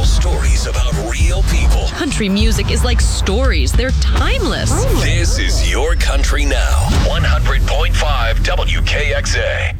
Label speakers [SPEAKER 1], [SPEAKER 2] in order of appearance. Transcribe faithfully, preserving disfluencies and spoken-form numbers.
[SPEAKER 1] Stories about real people.
[SPEAKER 2] Country music is like stories. They're timeless.
[SPEAKER 1] This is Your Country Now. one hundred point five W K X A.